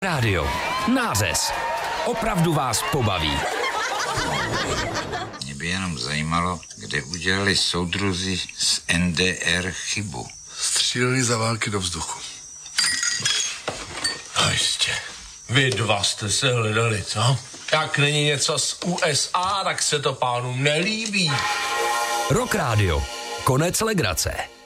Rádio. Nářez. Opravdu vás pobaví. Mě by jenom zajímalo, kde udělali soudruzi z NDR chybu. Stříleli za války do vzduchu. No jistě. Vy dva jste se hledali, co? Jak není něco z USA, tak se to pánům nelíbí. Rock Radio. Konec legrace.